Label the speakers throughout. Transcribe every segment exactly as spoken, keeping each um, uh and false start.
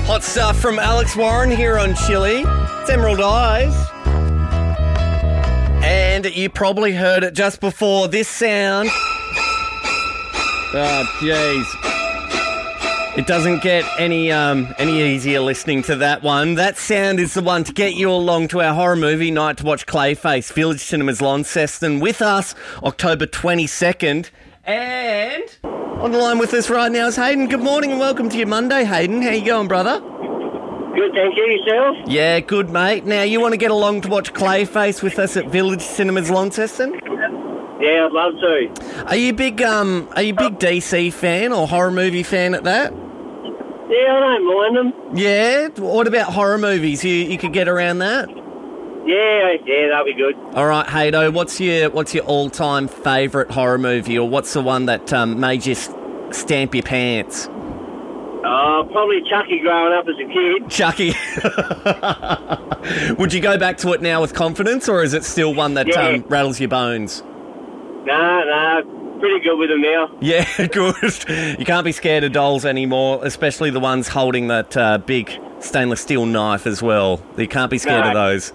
Speaker 1: Hot stuff from Alex Warren here on Chili. It's Emerald Eyes. And you probably heard it just before this sound. Oh, jeez. It doesn't get any um, any easier listening to that one. That sound is the one to get you along to our horror movie night to watch Clayface, Village Cinemas Launceston, with us October twenty-second. And on the line with us right now is Hayden. Good morning and welcome to your Monday, Hayden. How you going, brother?
Speaker 2: Good, thank you. Yourself?
Speaker 1: Yeah, good, mate. Now, you want to get along to watch Clayface with us at Village Cinemas Launceston?
Speaker 2: Yeah, I'd love to.
Speaker 1: Are you a big um? Are you a big D C fan or horror movie fan at that?
Speaker 2: Yeah, I don't mind them.
Speaker 1: Yeah. What about horror movies? You you could get around that?
Speaker 2: Yeah, yeah, that'll be good.
Speaker 1: All right, Haydo. What's your what's your all time favourite horror movie, or what's the one that um, made you s- stamp your pants?
Speaker 2: Uh, probably Chucky growing up as a kid.
Speaker 1: Chucky. Would you go back to it now with confidence, or is it still one that
Speaker 2: Yeah.
Speaker 1: um, rattles your bones?
Speaker 2: Nah, nah, pretty good with them now.
Speaker 1: Yeah, good. You can't be scared of dolls anymore, especially the ones holding that uh, big stainless steel knife as well. You can't be scared
Speaker 2: No.
Speaker 1: of those.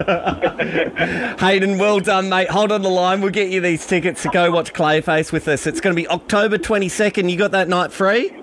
Speaker 1: Hayden, well done, mate. Hold on the line. We'll get you these tickets to go watch Clayface with us. It's going to be October twenty-second. You got that night free?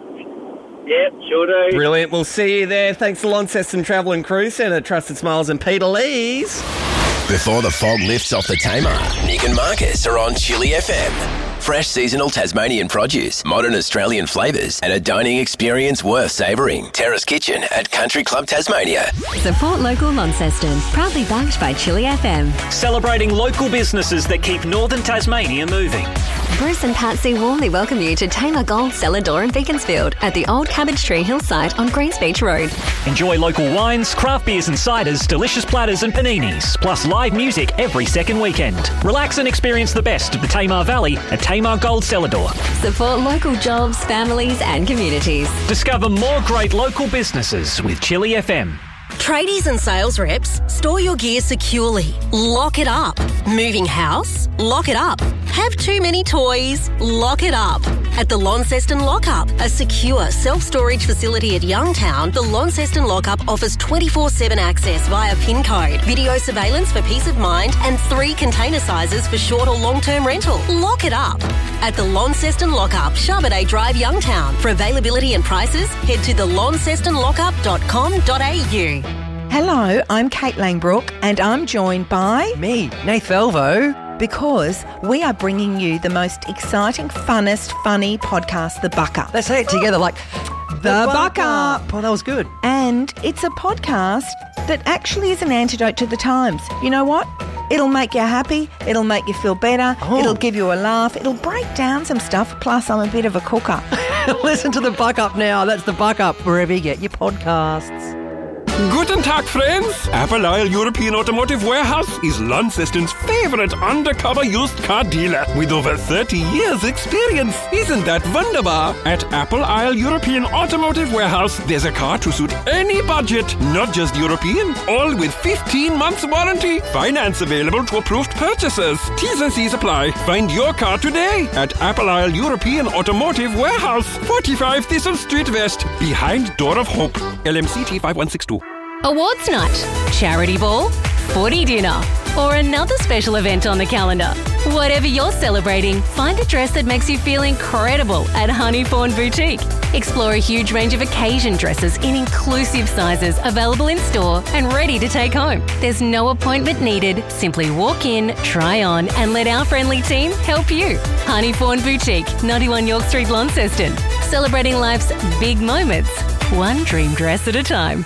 Speaker 2: Yep, sure do.
Speaker 1: Brilliant. We'll see you there. Thanks to Launceston Travel and Cruise Centre, Trusted Smiles and Peter Lees.
Speaker 3: Before the fog lifts off the Tamar, Nick and Marcus are on Chili F M. Fresh seasonal Tasmanian produce, modern Australian flavours, and a dining experience worth savouring. Terrace Kitchen at Country Club Tasmania.
Speaker 4: Support local Launceston. Proudly backed by Chili F M.
Speaker 5: Celebrating local businesses that keep northern Tasmania moving.
Speaker 4: Bruce and Patsy warmly welcome you to Taylor Gold Cellar Door in Beaconsfield at the old Cabbage Tree Hillside on Greens Beach Road.
Speaker 5: Enjoy local wines, craft beers and ciders, delicious platters and paninis, plus live music every second weekend. Relax and experience the best of the Tamar Valley at Tamar Gold Cellar Door.
Speaker 4: Support local jobs, families and communities.
Speaker 5: Discover more great local businesses with Chili F M.
Speaker 6: Tradies and sales reps, store your gear securely. Lock it up. Moving house? Lock it up. Have too many toys? Lock it up. At the Launceston Lockup, a secure self-storage facility at Youngtown, the Launceston Lockup offers twenty-four seven access via PIN code, video surveillance for peace of mind, and three container sizes for short or long-term rental. Lock it up. At the Launceston Lockup, Sharboday Drive, Youngtown. For availability and prices, head to the launceston lockup dot com dot a u.
Speaker 7: Hello, I'm Kate Langbrook and I'm joined by...
Speaker 8: Me, Nath Velvo.
Speaker 7: Because we are bringing you the most exciting, funnest, funny podcast, The Buck Up.
Speaker 8: Let's say it together like...
Speaker 7: The Buck Up.
Speaker 8: Oh, that was good.
Speaker 7: And it's a podcast that actually is an antidote to the times. You know what? It'll make you happy, it'll make you feel better,
Speaker 8: Oh.
Speaker 7: it'll give you a laugh, it'll break down some stuff, plus I'm a bit of a cooker.
Speaker 8: Listen to The Buck Up now. That's The Buck Up, wherever you get your podcasts.
Speaker 9: Guten Tag, friends! Apple Isle European Automotive Warehouse is Launceston's favourite undercover used car dealer with over thirty years experience. Isn't that wunderbar? At Apple Isle European Automotive Warehouse, there's a car to suit any budget, not just European, all with fifteen months warranty. Finance available to approved purchasers. T's and C's apply. Find your car today at Apple Isle European Automotive Warehouse, forty-five Thistle Street West, behind Door of Hope. L M C T five one six two.
Speaker 4: Awards night, charity ball, footy dinner, or another special event on the calendar. Whatever you're celebrating, find a dress that makes you feel incredible at Honeyfawn Boutique. Explore a huge range of occasion dresses in inclusive sizes available in store and ready to take home. There's no appointment needed. Simply walk in, try on, and let our friendly team help you. Honeyfawn Boutique, ninety-one York Street, Launceston. Celebrating life's big moments, one dream dress at a time.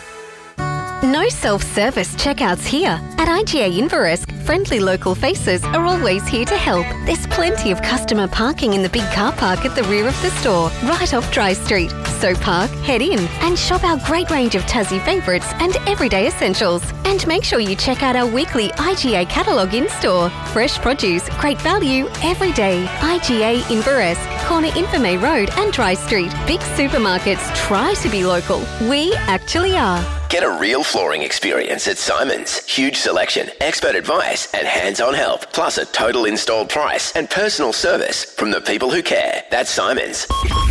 Speaker 10: No self-service checkouts here. At I G A Inveresk, friendly local faces are always here to help. There's plenty of customer parking in the big car park at the rear of the store, right off Dry Street. So park, head in, and shop our great range of Tassie favourites and everyday essentials. And make sure you check out our weekly I G A catalogue in-store. Fresh produce, great value, every day. I G A Inveresk, corner Infirmay Road and Dry Street. Big supermarkets try to be local. We actually are.
Speaker 3: Get a real flooring experience at Simon's. Huge selection, expert advice, and hands-on help. Plus a total installed price and personal service from the people who care. That's Simon's.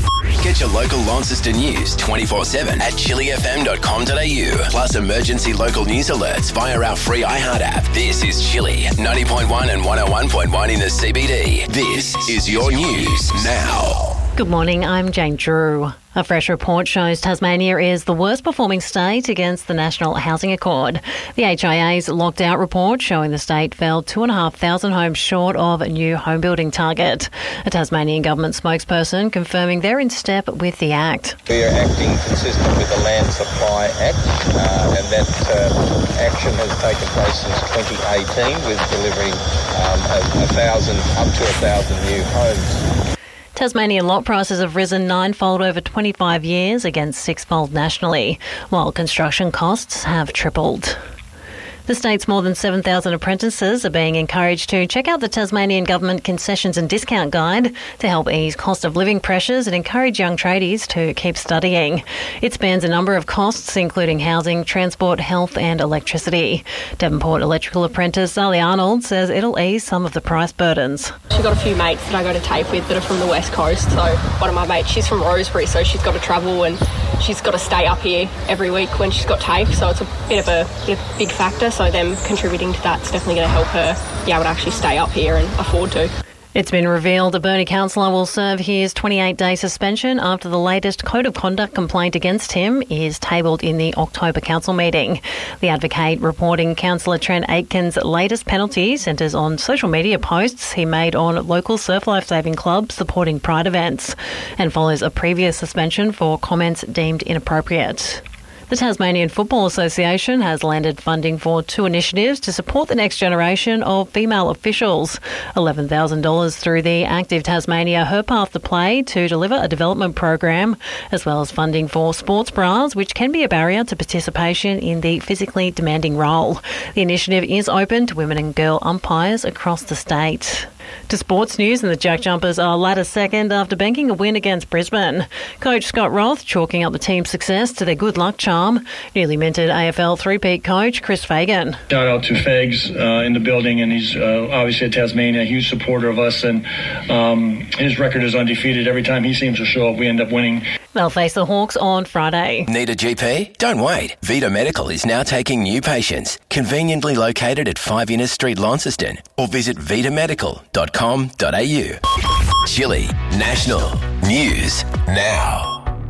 Speaker 3: Get your local Launceston news twenty-four seven at chili f m dot com dot a u. Plus emergency local news alerts via our free iHeart app. This is Chili, ninety point one and one oh one point one in the C B D. This is your news now.
Speaker 4: Good morning, I'm Jane Drew. A fresh report shows Tasmania is the worst performing state against the National Housing Accord. The H I A's locked out report showing the state fell two and a half thousand homes short of a new home building target. A Tasmanian government spokesperson confirming they're in step with the Act.
Speaker 11: We are acting consistent with the Land Supply Act, uh, and that uh, action has taken place since twenty eighteen with delivering um, a, a thousand, up to a thousand new homes.
Speaker 4: Tasmanian lot prices have risen ninefold over twenty-five years against sixfold nationally, while construction costs have tripled. The state's more than seven thousand apprentices are being encouraged to check out the Tasmanian Government Concessions and Discount Guide to help ease cost of living pressures and encourage young tradies to keep studying. It spans a number of costs, including housing, transport, health and electricity. Devonport electrical apprentice Sally Arnold says it'll ease some of the price burdens.
Speaker 12: She's got a few mates that I go to TAFE with that are from the West Coast. So one of my mates, she's from Rosebery, so she's got to travel and she's got to stay up here every week when she's got TAFE. So it's a bit of a, bit of a big factor. So them contributing to that's definitely going to help her be able to actually stay up here and afford to.
Speaker 4: It's been revealed a Burnie councillor will serve his twenty-eight day suspension after the latest code of conduct complaint against him is tabled in the October council meeting. The Advocate reporting Councillor Trent Aitken's latest penalty centres on social media posts he made on local surf lifesaving clubs supporting Pride events and follows a previous suspension for comments deemed inappropriate. The Tasmanian Football Association has landed funding for two initiatives to support the next generation of female officials. eleven thousand dollars through the Active Tasmania Her Path to Play to deliver a development program, as well as funding for sports bras, which can be a barrier to participation in the physically demanding role. The initiative is open to women and girl umpires across the state. To sports news, and the Jack Jumpers are ladder second after banking a win against Brisbane. Coach Scott Roth chalking up the team's success to their good luck charm. Newly minted A F L three-peat coach Chris Fagan.
Speaker 13: Shout out to Fags uh, in the building, and he's uh, obviously at Tasmania, a huge supporter of us, and um, his record is undefeated. Every time he seems to show up, we end up winning.
Speaker 4: They'll face the Hawks on Friday.
Speaker 3: Need a G P? Don't wait. Vita Medical is now taking new patients. Conveniently located at five Innes Street, Launceston, or visit vita medical dot com dot a u. Chili National News Now.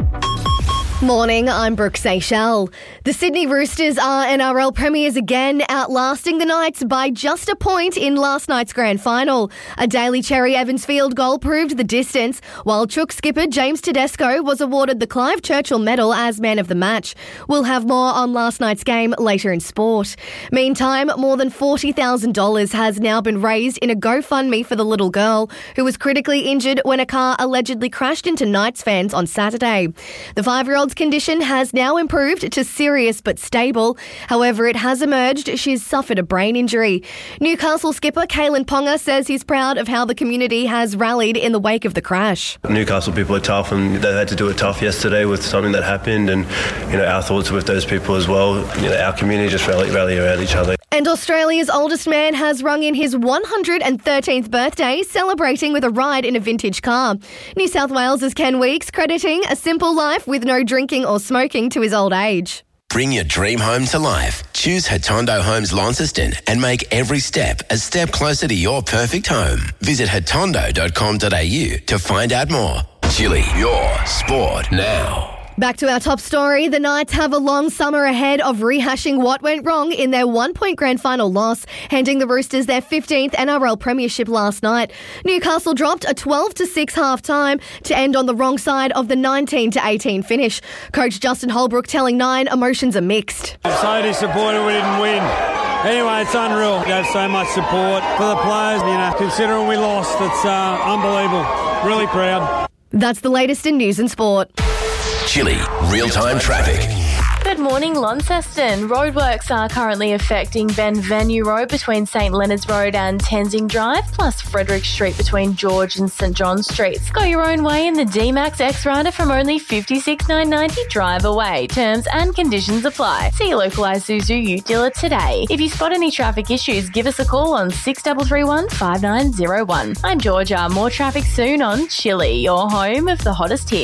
Speaker 14: Morning, I'm Brooke Seychelles. The Sydney Roosters are N R L premiers again, outlasting the Knights by just a point in last night's grand final. A Daly Cherry Evans field goal proved the distance, while Chook skipper James Tedesco was awarded the Clive Churchill Medal as man of the match. We'll have more on last night's game later in sport. Meantime, more than forty thousand dollars has now been raised in a GoFundMe for the little girl who was critically injured when a car allegedly crashed into Knights fans on Saturday. The five-year-old's condition has now improved to serious but stable. However, it has emerged she's suffered a brain injury. Newcastle skipper Kalen Ponga says he's proud of how the community has rallied in the wake of the crash.
Speaker 15: Newcastle people are tough, and they had to do it tough yesterday with something that happened, and you know our thoughts are with those people as well. You know, our community just rally, rally around each other.
Speaker 14: And Australia's oldest man has rung in his one hundred thirteenth birthday, celebrating with a ride in a vintage car. New South Wales' Ken Weeks crediting a simple life with no drinking or smoking to his old age.
Speaker 3: Bring your dream home to life. Choose Hatondo Homes Launceston and make every step a step closer to your perfect home. Visit hatondo dot com dot a u to find out more. Chili, your sport now.
Speaker 14: Back to our top story. The Knights have a long summer ahead of rehashing what went wrong in their one-point grand final loss, handing the Roosters their fifteenth N R L premiership last night. Newcastle dropped a twelve to six half-time to end on the wrong side of the nineteen to eighteen finish. Coach Justin Holbrook telling Nine emotions are mixed.
Speaker 16: I'm so disappointed we didn't win. Anyway, it's unreal. We have so much support for the players. You know, considering we lost, it's uh, unbelievable. Really proud.
Speaker 14: That's the latest in news and sport.
Speaker 3: Chili, real-time traffic.
Speaker 17: Good morning, Launceston. Roadworks are currently affecting Ben Venue Road between St Leonard's Road and Tenzing Drive, plus Frederick Street between George and St John Streets. Go your own way in the D-Max X-Rider from only fifty-six thousand nine hundred ninety drive away. Terms and conditions apply. See your local Isuzu Ute dealer today. If you spot any traffic issues, give us a call on six three three one, five nine zero one. I'm Georgia. More traffic soon on Chili, your home of the hottest hits.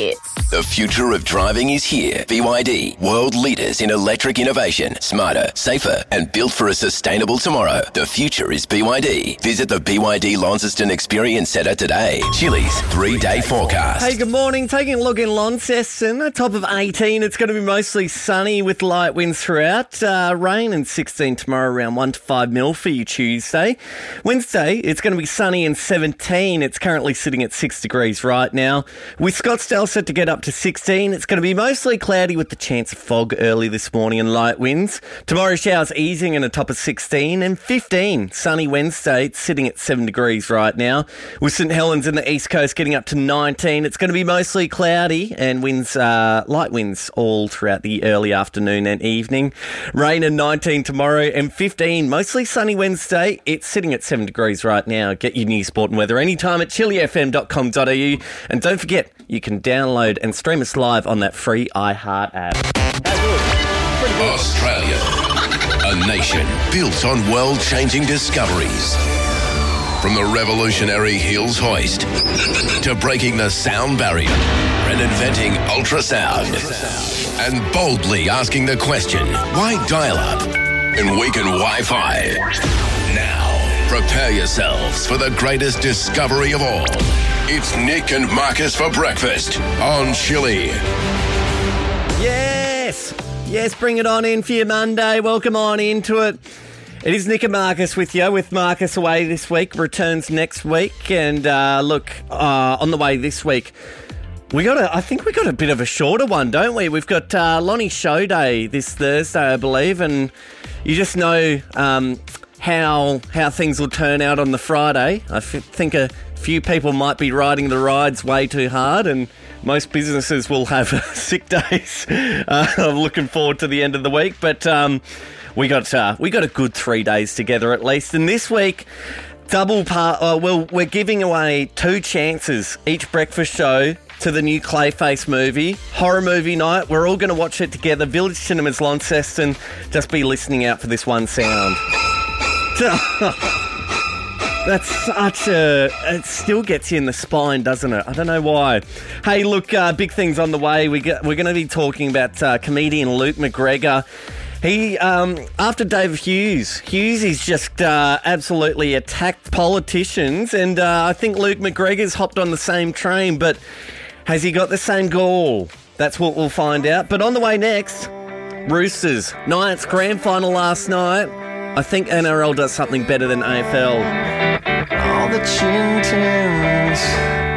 Speaker 3: The future of driving is here. B Y D, world leaders in electric innovation. Smarter, safer, and built for a sustainable tomorrow. The future is B Y D. Visit the B Y D Launceston Experience Centre today. Chili's three-day forecast.
Speaker 1: Hey, good morning. Taking a look in Launceston, a top of eighteen. It's going to be mostly sunny with light winds throughout. Uh, rain and sixteen tomorrow, around one to five mil for you Tuesday. Wednesday, it's going to be sunny and seventeen. It's currently sitting at six degrees right now. With Scottsdale set to get up to sixteen. It's going to be mostly cloudy with the chance of fog early this morning and light winds. Tomorrow, showers easing and a top of sixteen and fifteen. Sunny Wednesday, it's sitting at seven degrees right now. With St Helens in the east coast getting up to nineteen. It's going to be mostly cloudy and winds, uh, light winds all throughout the early afternoon and evening. Rain and nineteen tomorrow and fifteen. Mostly sunny Wednesday. It's sitting at seven degrees right now. Get your news, sport and weather anytime at chili f m dot com dot a u. And don't forget, you can download and stream us live on that free iHeart app.
Speaker 3: Australia, a nation built on world-changing discoveries. From the revolutionary Hills hoist to breaking the sound barrier and inventing ultrasound and boldly asking the question, why dial-up and weaken Wi-Fi? Now, prepare yourselves for the greatest discovery of all. It's Nick and Marcus for breakfast on Chili.
Speaker 1: Yes! Yes, bring it on in for your Monday. Welcome on into it. It is Nick and Marcus with you, with Marcus away this week, returns next week. And uh, look, uh, on the way this week, we got a, I think we got a bit of a shorter one, don't we? We've got uh, Lonnie Show Day this Thursday, I believe, and you just know um, how how things will turn out on the Friday. I f- think a few people might be riding the rides way too hard, and most businesses will have sick days. Uh, I'm looking forward to the end of the week, but um, we got uh, we got a good three days together at least. And this week, double part. Uh, well, we're giving away two chances each breakfast show to the new Clayface movie, horror movie night. We're all going to watch it together. Village Cinemas, Launceston. Just be listening out for this one sound. That's such a... It still gets you in the spine, doesn't it? I don't know why. Hey, look, uh, big things on the way. We get, we're going to be talking about uh, comedian Luke McGregor. He, um, after Dave Hughes, Hughes is just uh, absolutely attacked politicians, and uh, I think Luke McGregor's hopped on the same train, but has he got the same gall? That's what we'll find out. But on the way next, Roosters. Knights grand final last night. I think N R L does something better than A F L.
Speaker 18: All the chin tins